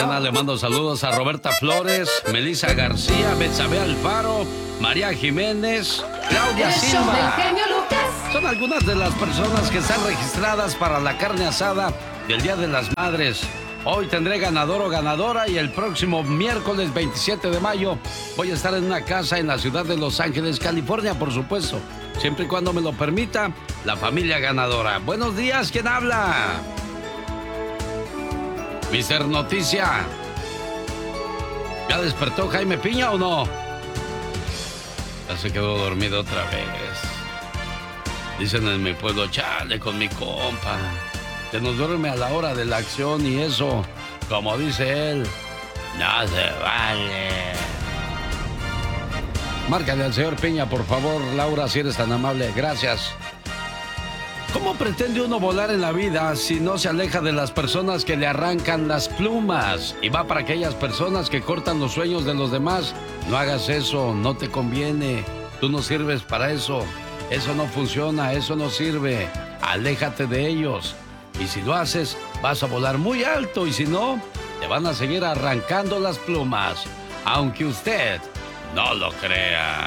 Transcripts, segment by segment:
mañana le mando saludos a Roberta Flores, Melissa García, Betsabe Alfaro, María Jiménez, Claudia Silva. Son algunas de las personas que están registradas para la carne asada del Día de las Madres. Hoy tendré ganador o ganadora y el próximo miércoles 27 de mayo voy a estar en una casa en la ciudad de Los Ángeles, California, por supuesto. Siempre y cuando me lo permita, la familia ganadora. Buenos días, ¿quién habla? Mister Noticia. ¿Ya despertó Jaime Piña o no? Ya se quedó dormido otra vez. Dicen en mi pueblo, chale con mi compa. Que nos duerme a la hora de la acción y eso, como dice él, no se vale. Márcale al señor Piña, por favor, Laura, si eres tan amable. Gracias. ¿Cómo pretende uno volar en la vida si no se aleja de las personas que le arrancan las plumas? Y va para aquellas personas que cortan los sueños de los demás. No hagas eso, no te conviene. Tú no sirves para eso. Eso no funciona, eso no sirve. Aléjate de ellos. Y si lo haces, vas a volar muy alto y si no, te van a seguir arrancando las plumas, aunque usted no lo crea.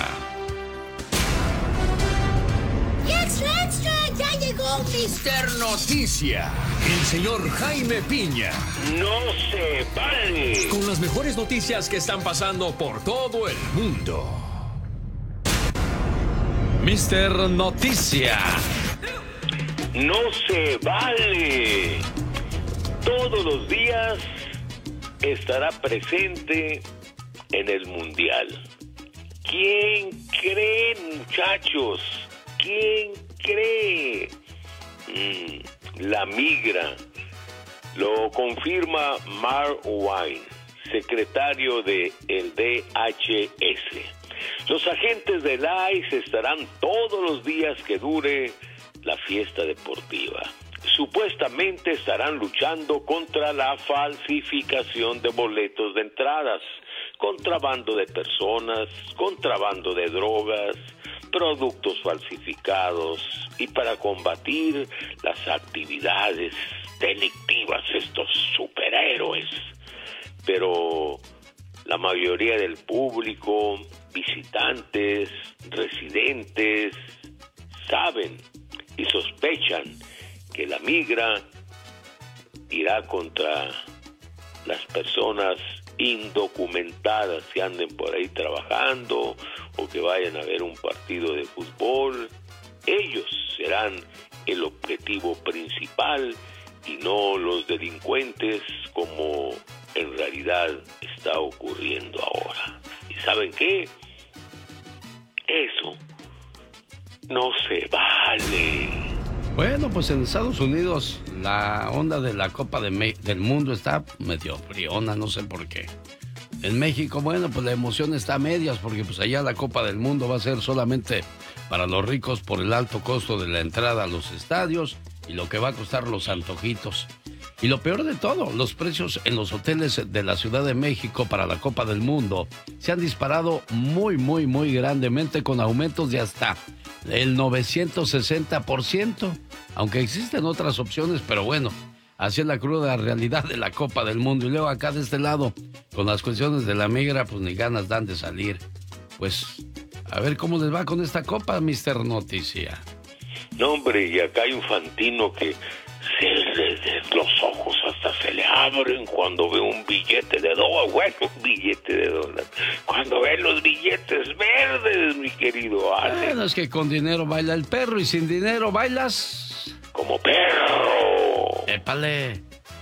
¡Extra, extra! ¡Ya llegó Mister Noticia! El señor Jaime Piña. ¡No se vale! Con las mejores noticias que están pasando por todo el mundo. Mister Noticia. ¡No se vale! Todos los días estará presente en el Mundial. ¿Quién cree, muchachos? ¿Quién cree? La migra. Lo confirma Mark Wine, secretario del DHS. Los agentes del ICE estarán todos los días que dure la fiesta deportiva. Supuestamente estarán luchando contra la falsificación de boletos de entradas, contrabando de personas, contrabando de drogas, productos falsificados y para combatir las actividades delictivas, estos superhéroes. Pero la mayoría del público, visitantes, residentes, saben y sospechan que la migra irá contra las personas indocumentadas que anden por ahí trabajando o que vayan a ver un partido de fútbol. Ellos serán el objetivo principal y no los delincuentes como en realidad está ocurriendo ahora. ¿Y saben qué? Eso no se vale. Bueno, pues en Estados Unidos la onda de la Copa del Mundo está medio friona, no sé por qué. En México, bueno, pues la emoción está a medias porque pues allá la Copa del Mundo va a ser solamente para los ricos por el alto costo de la entrada a los estadios y lo que va a costar los antojitos. Y lo peor de todo, los precios en los hoteles de la Ciudad de México para la Copa del Mundo se han disparado muy grandemente con aumentos de hasta el 960%, aunque existen otras opciones, pero bueno, así es la cruda realidad de la Copa del Mundo. Y luego acá de este lado, con las cuestiones de la migra, pues ni ganas dan de salir. Pues, a ver cómo les va con esta Copa, Mister Noticia. No, hombre, y acá hay un Fantino que los ojos hasta se le abren cuando ve un billete de dólar, bueno, un billete de dólar. Cuando ve los billetes verdes, mi querido Ale. Bueno, es que con dinero baila el perro y sin dinero bailas... como perro. ¡Épale!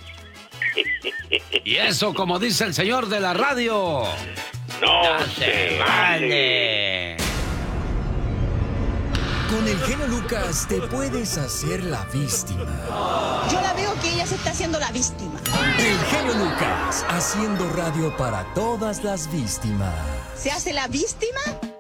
Y eso, como dice el señor de la radio... ¡No se vale! Con el genio Lucas te puedes hacer la víctima. Yo la veo que ella se está haciendo la víctima. El genio Lucas, haciendo radio para todas las víctimas. ¿Se hace la víctima?